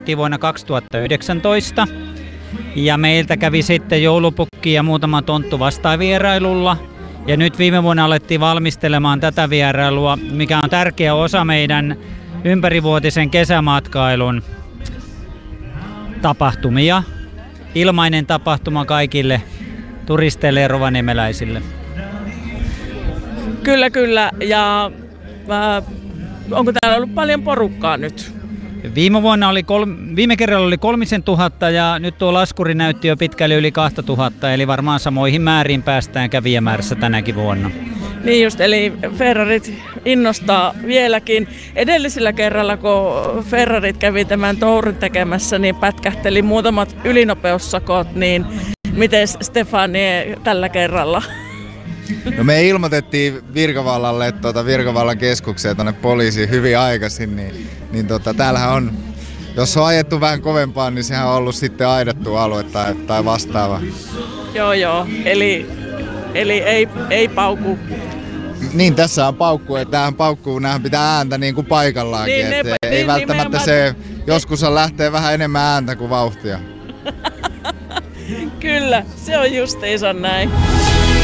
vuonna 2019 ja meiltä kävi sitten joulupukki ja muutama tonttu vastaavierailulla. Ja nyt viime vuonna alettiin valmistelemaan tätä vierailua, mikä on tärkeä osa meidän ympärivuotisen kesämatkailun tapahtumia. Ilmainen tapahtuma kaikille turisteille ja rovaniemeläisille. Kyllä. Ja onko täällä ollut paljon porukkaa nyt? Viime kerralla oli 3000 ja nyt tuo laskuri näytti jo pitkälle yli 2000, eli varmaan samoihin määriin päästään kävijämäärässä tänäkin vuonna. Niin just, eli Ferrarit innostaa vieläkin. Edellisellä kerralla, kun Ferrarit kävi tämän tourin tekemässä, niin pätkähteli muutamat ylinopeussakot, niin miten Stefanie tällä kerralla? No me ilmoitettiin Virkavallalle, Virkavallan keskukseen tuonne poliisiin hyvin aikaisin, niin täällähän on, jos on ajettu vähän kovempaa, niin sehän on ollut sitten aidattu alue tai vastaava. Joo, eli ei pauku. Niin, tässä on paukku, että tämähän paukkuu, nämähän pitää ääntä niin kuin paikallaankin, ei välttämättä se, joskus lähtee vähän enemmän ääntä kuin vauhtia. Kyllä, se on justiinsa näin.